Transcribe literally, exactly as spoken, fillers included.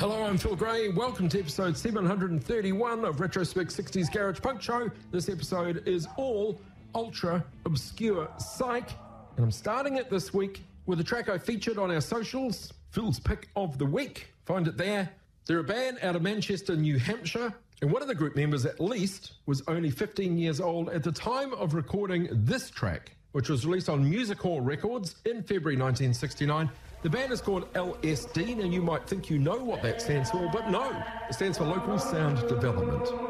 Hello, I'm Phil Gray. Welcome to episode seven hundred thirty-one of Retrospect sixties Garage Punk Show. This episode is all ultra obscure psych, and I'm starting it this week with a track I featured on our socials, Phil's Pick of the Week. Find it there. They're a band out of Manchester, New Hampshire, and one of the group members, at least, was only fifteen years old at the time of recording this track, which was released on Music Hall Records in February nineteen sixty-nine. The band is called L S D, and you might think you know what that stands for, but no, it stands for Local Sound Development.